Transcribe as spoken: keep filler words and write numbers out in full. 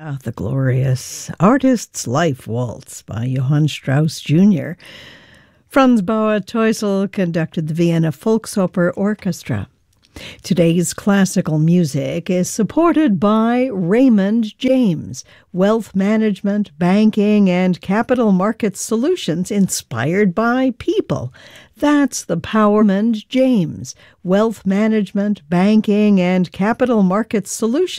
Ah, the glorious Artist's Life Waltz by Johann Strauss Junior Franz Bauer Teusel conducted the Vienna Volksoper Orchestra. Today's classical music is supported by Raymond James, wealth management, banking, and capital markets solutions inspired by people. That's the power of Raymond James, wealth management, banking, and capital markets solutions.